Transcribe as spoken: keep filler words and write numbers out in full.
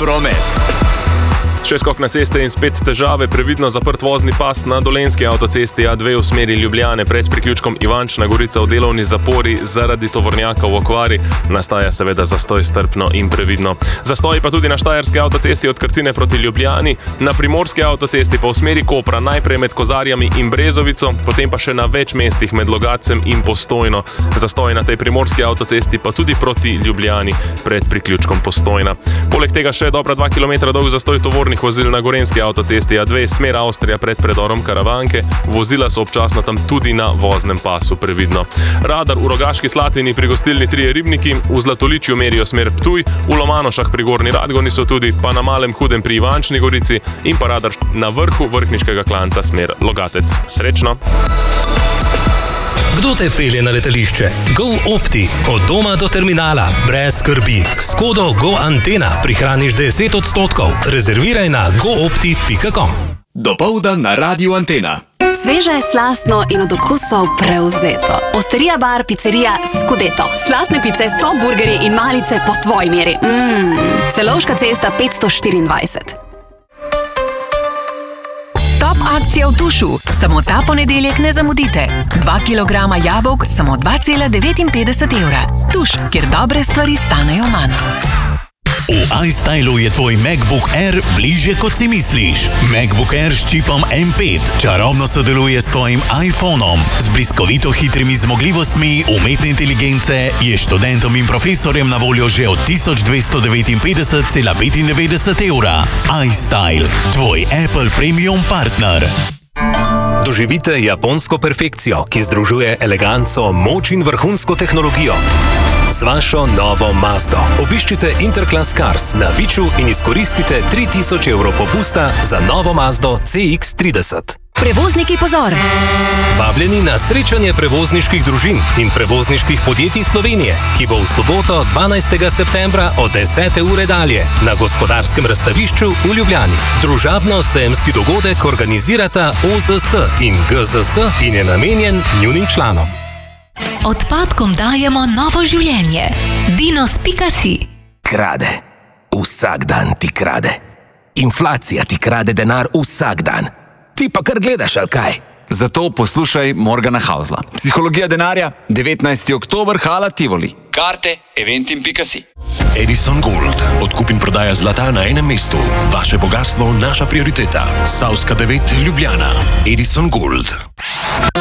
promet. Še skok na ceste in spet težave, previdno zaprt vozni pas na Dolenjski avtocesti A dve v smeri Ljubljane pred priključkom Ivančna Gorica v delovni zapori zaradi tovornjaka v okvari. Nastaja seveda zastoj strpno in previdno. Zastoji pa tudi na Štajerski avtocesti od Krtine proti Ljubljani, na Primorski avtocesti pa v smeri Kopra, najprej med Kozarjami in Brezovico, potem pa še na več mestih med Logatcem in Postojno. Zastoji na tej Primorski avtocesti pa tudi proti Ljubljani pred priključkom Postojna. Poleg tega še dobra dva kilometra dolg zastoj tovornih vozil na Gorenjski avtocesti A dve, smer Avstrija pred predorom Karavanke. Vozila so občasno tam tudi na voznem pasu, previdno. Radar v Rogaški Slatini pri gostilni Trije Ribniki, v Zlatoličju merijo smer Ptuj, v Lomanošah pri Gornji Radgoni so tudi, pa na Malem Hudem pri Ivančni Gorici in pa radar na vrhu Vrhniškega klanca smer Logatec. Srečno! Kdo te pelje na letališče? GoOpti. Od doma do terminala. Brez skrbi. S kodo GoAntena prihraniš deset odstotkov. Rezerviraj na goopti pika com. Dopoldan na Radiu Antena. Sveže, slastno in od okusov prevzeto. Osterija bar, pizzerija Scudetto. Slastne pice, top burgerji in malice po tvoji meri. Mmm, Celovška cesta petsto štiriindvajset. Top akcija v Tušu. Samo ta ponedeljek ne zamudite. dva kilograma jabolk, samo dva cela devetinpetdeset evra. Tuš, kjer dobre stvari stanejo manj. V iStylu je tvoj MacBook Air bližje, kot si misliš. MacBook Air s čipom M pet čarobno sodeluje s tvojim iPhonom. Z bliskovito hitrimi zmogljivostmi umetne inteligence je študentom in profesorjem na voljo že od tisoč dvesto devetinpetdeset cela petindevetdeset evra. iStyle, tvoj Apple Premium partner. Doživite japonsko perfekcijo, ki združuje eleganco, moč in vrhunsko tehnologijo. Z vašo novo Mazdo. Obiščite Interclass Cars na Viču in izkoristite tri tisoč evrov popusta za novo Mazdo C X trideset. Prevozniki, pozor! Vabljeni na srečanje prevozniških družin in prevozniških podjetij Slovenije, ki bo v soboto dvanajstega septembra od desete ure dalje na Gospodarskem razstavišču v Ljubljani. Družabno-sejemski dogodek organizirata O Z S in G Z S in je namenjen njunim članom. Odpadkom dajemo novo življenje. Dinos pika si. Krade. Vsak dan ti krade. Inflacija ti krade denar vsak dan. Ti pa kar gledaš, ali kaj? Zato poslušaj Morgana Hausla. Psihologija denarja, devetnajsti oktober, Hala Tivoli. Karte eventim pika si. Edison Gold. Odkup in prodaja zlata na enem mestu. Vaše bogatstvo, naša prioriteta. Savska devet, Ljubljana. Edison Gold.